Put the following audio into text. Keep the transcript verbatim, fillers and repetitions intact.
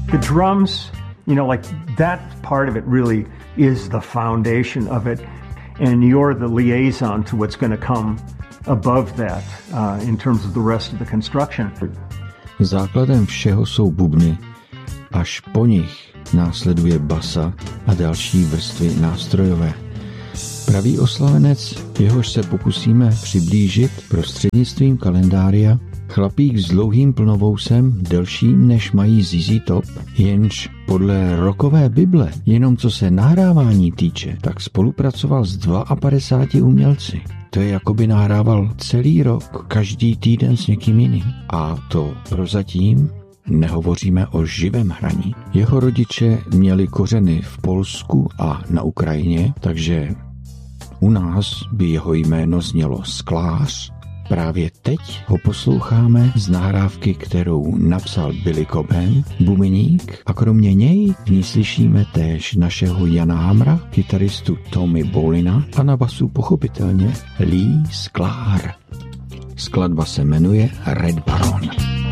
The drums, you know, like that part of it really is the foundation of it, and you're the liaison to what's going to come above that uh, in terms of the rest of the construction. Základem všeho jsou bubny, až po nich následuje basa a další vrstvy nástrojové. Pravý oslavenec, jehož se pokusíme přiblížit prostřednictvím kalendária, chlapík s dlouhým plnovousem, delším než mají Z Z Top, jenž podle rockové Bible, jenom co se nahrávání týče, tak spolupracoval s padesát dva umělci. To je jako by nahrával celý rok, každý týden s někým jiným. A to prozatím nehovoříme o živém hraní. Jeho rodiče měli kořeny v Polsku a na Ukrajině, takže u nás by jeho jméno znělo Sklář. Právě teď ho posloucháme z nahrávky, kterou napsal Billy Cobham, bubeník, a kromě něj v ní slyšíme též našeho Jana Hamra, kytaristu Tommy Bolina a na basu pochopitelně Lee Sklar. Skladba se jmenuje Red Baron.